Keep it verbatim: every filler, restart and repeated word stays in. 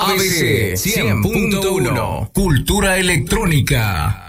A B C cien punto uno. Cultura electrónica.